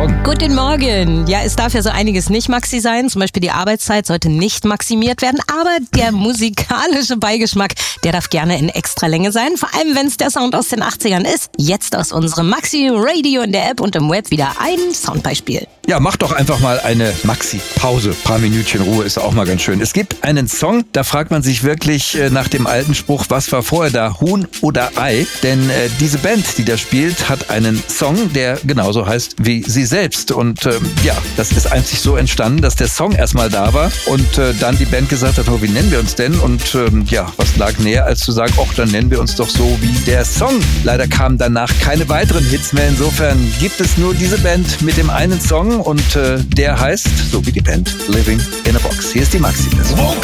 Morgen. Guten Morgen. Ja, es darf ja so einiges nicht Maxi sein. Zum Beispiel die Arbeitszeit sollte nicht maximiert werden. Aber der musikalische Beigeschmack, der darf gerne in Extralänge sein. Vor allem, wenn es der Sound aus den 80ern ist. Jetzt aus unserem Maxi Radio in der App und im Web wieder ein Soundbeispiel. Ja, mach doch einfach mal eine Maxi-Pause. Ein paar Minütchen Ruhe ist auch mal ganz schön. Es gibt einen Song, da fragt man sich wirklich nach dem alten Spruch, was war vorher da, Huhn oder Ei? Denn diese Band, die da spielt, hat einen Song, der genauso heißt wie sie selbst. Und ja, das ist einzig so entstanden, dass der Song erstmal da war und dann die Band gesagt hat, oh, wie nennen wir uns denn? Und ja, was lag näher, als zu sagen, ach, dann nennen wir uns doch so wie der Song. Leider kamen danach keine weiteren Hits mehr. Insofern gibt es nur diese Band mit dem einen Song und der heißt, so wie die Band, Living in a Box. Hier ist die Maxi-Version.